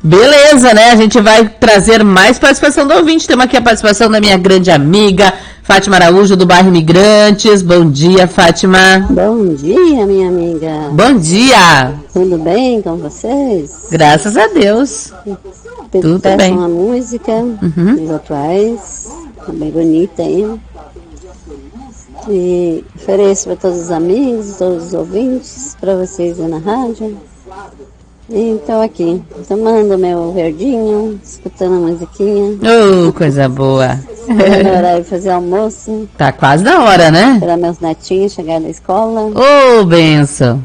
Beleza, né? A gente vai trazer mais participação do ouvinte. Temos aqui a participação da minha grande amiga, Fátima Araújo, do bairro Imigrantes. Bom dia, Fátima. Bom dia, minha amiga. Bom dia. Tudo bem com vocês? Graças a Deus. Tudo bem. Uma música dos atuais, bem bonita aí. E ofereço para todos os amigos, todos os ouvintes, para vocês aí na rádio. E estou aqui, tomando meu verdinho, escutando a musiquinha. Coisa boa. Agora fazer almoço. Tá quase na hora, né? Esperar meus netinhos chegarem da escola. Benção.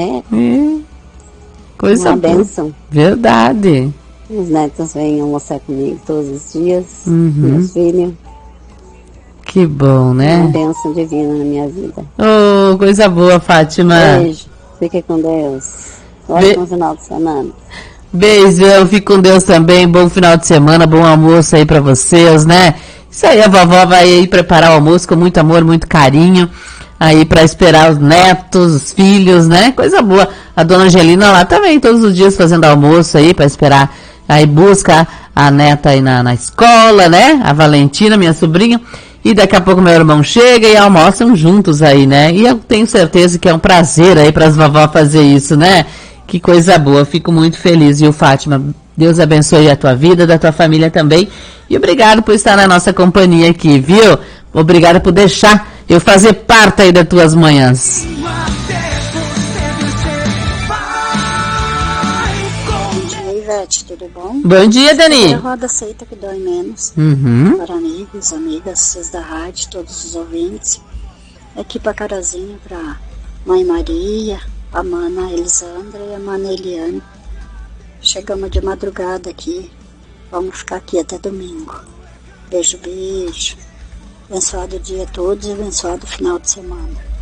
Coisa uma boa. benção. Verdade. Os netos vêm almoçar comigo todos os dias, meus filhos. Que bom, né? Uma bênção divina na minha vida. Coisa boa, Fátima. Beijo. Fique com Deus. Ótimo final de semana. Beijão, fique com Deus também. Bom final de semana, bom almoço aí pra vocês, né? Isso aí, a vovó vai aí preparar o almoço com muito amor, muito carinho. Aí pra esperar os netos, os filhos, né? Coisa boa. A dona Angelina lá também, todos os dias fazendo almoço aí pra esperar. Aí busca a neta aí na escola, né? A Valentina, minha sobrinha. E daqui a pouco meu irmão chega e almoçam juntos aí, né? E eu tenho certeza que é um prazer aí para as vovó fazer isso, né? Que coisa boa, fico muito feliz, viu, Fátima? Deus abençoe a tua vida, da tua família também. E obrigado por estar na nossa companhia aqui, viu? Obrigado por deixar eu fazer parte aí das tuas manhãs. Tudo bom? Bom dia, Dani. A roda aceita que dói menos. Para amigos, amigas, vocês da rádio, todos os ouvintes. Aqui para Carazinho, para Mãe Maria, a Mana Elisandra e a Mana Eliane. Chegamos de madrugada aqui. Vamos ficar aqui até domingo. Beijo, beijo. Abençoado dia a todos e abençoado final de semana.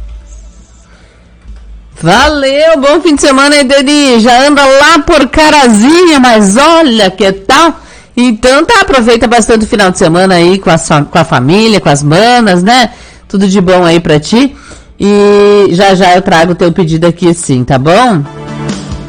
Valeu, bom fim de semana aí, Dani. Já anda lá por Carazinha, mas olha que tal. Então tá, aproveita bastante o final de semana aí com a família, com as manas, né? Tudo de bom aí pra ti. E já eu trago o teu pedido aqui sim, tá bom?